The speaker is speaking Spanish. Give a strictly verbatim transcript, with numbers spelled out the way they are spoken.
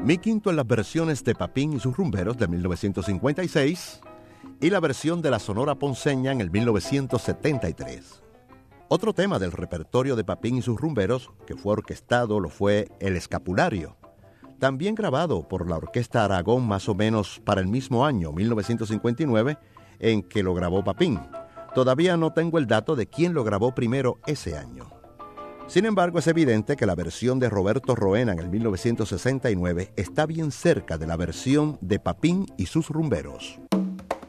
Mi quinto en las versiones de Papín y sus rumberos de mil novecientos cincuenta y seis y la versión de la Sonora Ponceña en el mil novecientos setenta y tres. Otro tema del repertorio de Papín y sus rumberos que fue orquestado lo fue El Escapulario, también grabado por la Orquesta Aragón más o menos para el mismo año, mil novecientos cincuenta y nueve, en que lo grabó Papín. Todavía no tengo el dato de quién lo grabó primero ese año. Sin embargo, es evidente que la versión de Roberto Roena en el mil novecientos sesenta y nueve está bien cerca de la versión de Papín y sus rumberos.